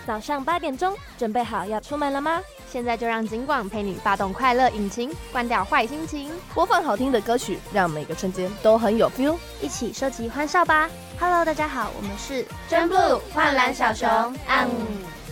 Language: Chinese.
早上8点钟，准备好要出门了吗？ 现在就让警广陪你发动快乐引擎，关掉坏心情， 播放好听的歌曲，让每个瞬间都很有 feel， 一起收集欢笑吧。Hello， 大家好，我们是真 blue 幻蓝小熊